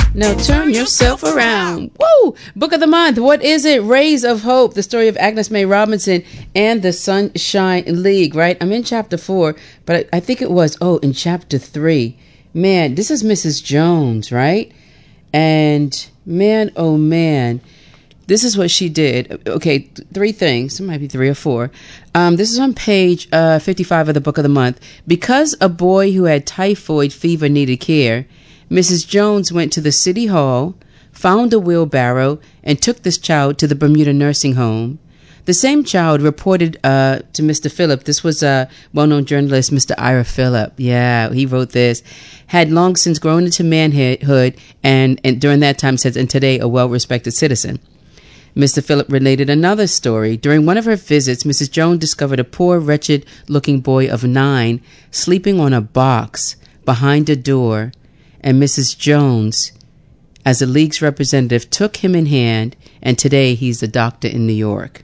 Now turn yourself around. Woo! Book of the month. What is it? Rays of Hope. The story of Agnes May Robinson and the Sunshine League, right? I'm in chapter 4, but I think it was, in chapter 3. Man, this is Mrs. Jones, right? And man, oh man, this is what she did. Okay, 3 things. It might be 3 or 4. This is on page 55 of the Book of the Month. Because a boy who had typhoid fever needed care, Mrs. Jones went to the city hall, found a wheelbarrow, and took this child to the Bermuda nursing home. The same child reported to Mr. Phillip. This was a well-known journalist, Mr. Ira Phillip. Yeah, he wrote this. Had long since grown into manhood and during that time says, and today a well-respected citizen. Mr. Phillip related another story. During one of her visits, Mrs. Jones discovered a poor, wretched-looking boy of 9 sleeping on a box behind a door, and Mrs. Jones, as the League's representative, took him in hand, and today he's a doctor in New York.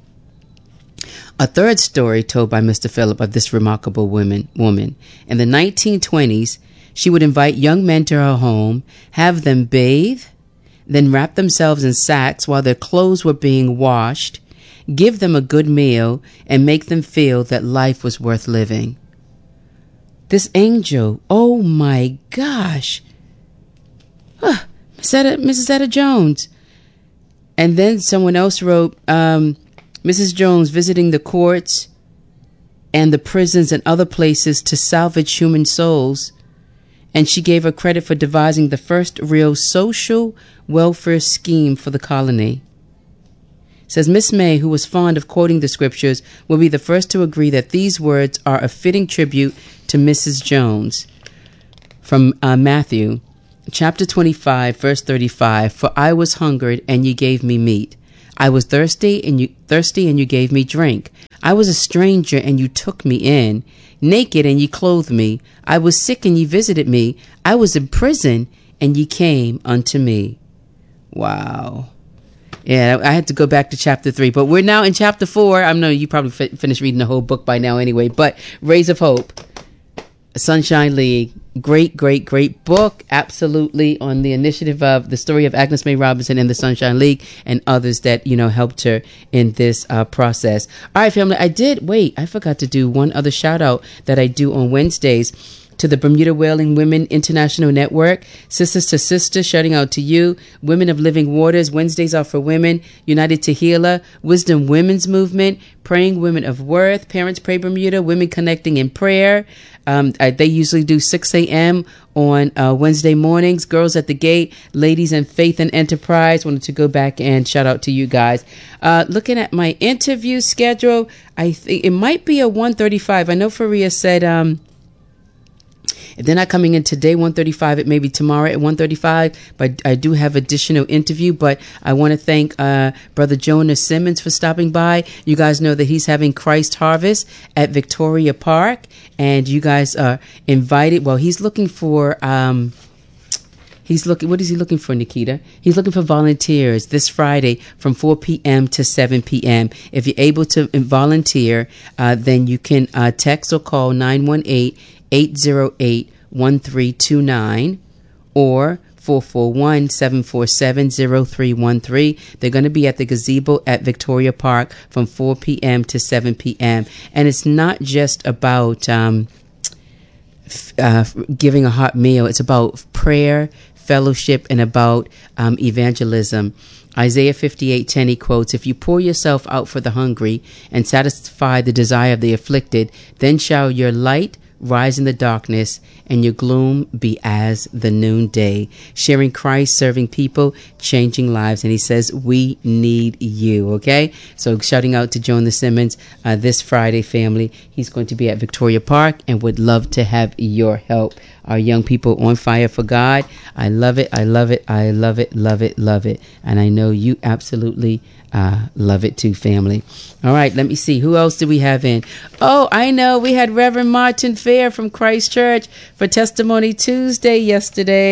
A third story told by Mr. Phillip of this remarkable woman. In the 1920s, she would invite young men to her home, have them bathe, then wrap themselves in sacks while their clothes were being washed, give them a good meal, and make them feel that life was worth living. This angel, oh my gosh, Mrs. Etta Jones. And then someone else wrote, Mrs. Jones visiting the courts and the prisons and other places to salvage human souls. And she gave her credit for devising the first real social welfare scheme for the colony. Says Miss May, who was fond of quoting the scriptures, will be the first to agree that these words are a fitting tribute to Mrs. Jones. From Matthew, chapter 25, verse 35, "For I was hungered, and you gave me meat. I was thirsty, and you gave me drink. I was a stranger, and you took me in. Naked, and you clothed me. I was sick, and you visited me. I was in prison, and you came unto me." Wow. Yeah, I had to go back to chapter 3, but we're now in chapter 4. I know you probably finished reading the whole book by now anyway, but Rays of Hope, Sunshine League, great book, absolutely, on the initiative of the story of Agnes May Robinson and the Sunshine League and others that, helped her in this process. All right, family, I forgot to do one other shout out that I do on Wednesdays to the Bermuda Whaling Women International Network. Sisters to Sisters, shouting out to you. Women of Living Waters, Wednesdays are for women. United Tehillah, Wisdom Women's Movement, Praying Women of Worth, Parents Pray Bermuda, Women Connecting in Prayer. They usually do 6 a.m. on Wednesday mornings. Girls at the Gate, Ladies in Faith and Enterprise. Wanted to go back and shout out to you guys. Looking at my interview schedule, I think it might be a 1:35. I know Faria said if they're not coming in today, 1:35, it may be tomorrow at 1:35. But I do have additional interview. But I want to thank Brother Jonah Simmons for stopping by. You guys know that he's having Christ Harvest at Victoria Park. And you guys are invited. Well, he's looking for... what is he looking for, Nikita? He's looking for volunteers this Friday from 4 p.m. to 7 p.m. If you're able to volunteer, then you can text or call 918-808-1329 or 441-747-0313. They're going to be at the gazebo at Victoria Park from 4 p.m. to 7 p.m. And it's not just about giving a hot meal. It's about prayer, fellowship, and about evangelism. Isaiah 58:10, he quotes, "If you pour yourself out for the hungry and satisfy the desire of the afflicted, then shall your light rise in the darkness and your gloom be as the noonday." Sharing Christ, serving people, changing lives. And he says, we need you. Okay. So shouting out to Jonah Simmons this Friday, family. He's going to be at Victoria Park and would love to have your help. Our young people on fire for God. I love it. I love it. I love it. Love it. Love it. And I know you absolutely love it too, family. All right, let me see. Who else do we have in? Oh, I know. We had Reverend Martin Fair from Christ Church for Testimony Tuesday yesterday.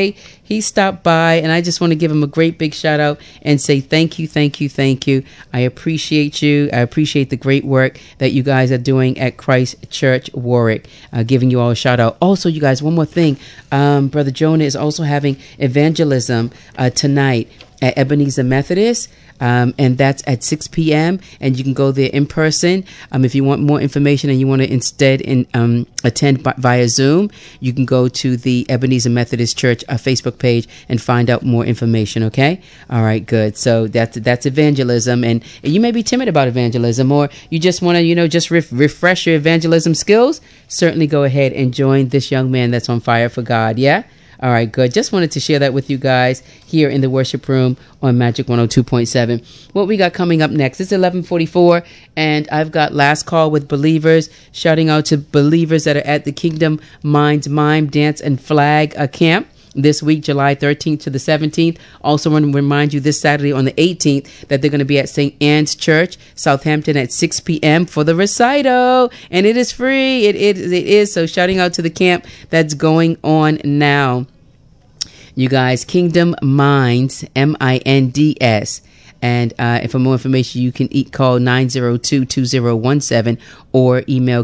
he stopped by, and I just want to give him a great big shout out and say thank you, thank you, thank you. I appreciate you. I appreciate the great work that you guys are doing at Christ Church Warwick. Giving you all a shout out. Also, you guys, one more thing. Brother Jonah is also having evangelism tonight at Ebenezer Methodist, and that's at 6 p.m. and you can go there in person. If you want more information and you want to instead attend via Zoom, you can go to the Ebenezer Methodist Church Facebook page and find out more information. Okay, all right, good. So that's evangelism, and you may be timid about evangelism, or you just want to just refresh your evangelism skills. Certainly go ahead and join this young man that's on fire for God. Yeah. All right, good. Just wanted to share that with you guys here in the worship room on Magic 102.7. What we got coming up next? It's 11:44, and I've got Last Call with Believers, shouting out to believers that are at the Kingdom Minds Mime Dance and Flag Camp this week, July 13th to the 17th. Also want to remind you this Saturday on the 18th that they're going to be at St. Anne's Church, Southampton at 6 p.m. for the recital. And it is free. It is. So shouting out to the camp that's going on now. You guys, Kingdom Minds, MINDS. And for more information, you can call 902-2017 or email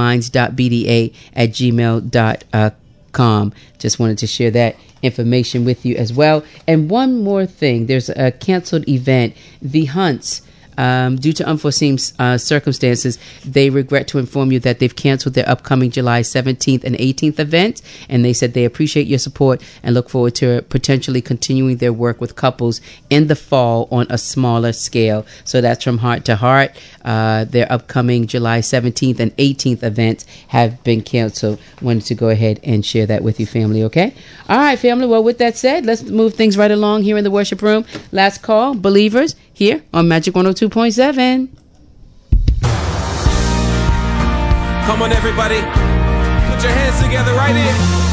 kingdomminds.bda@gmail.com. Just wanted to share that information with you as well. And one more thing, there's a canceled event, The Hunts. Due to unforeseen circumstances, they regret to inform you that they've canceled their upcoming July 17th and 18th event. And they said they appreciate your support and look forward to potentially continuing their work with couples in the fall on a smaller scale. So that's from Heart to Heart. Their upcoming July 17th and 18th events have been canceled. Wanted to go ahead and share that with you, family, okay? All right, family. Well, with that said, let's move things right along here in the worship room. Last Call, Believers, here on Magic 102.7. Come on, everybody. Put your hands together right here.